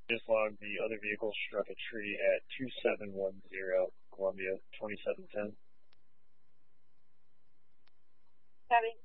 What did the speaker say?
Just logged the other vehicle struck a tree at 2710 Columbia 2710. Copy.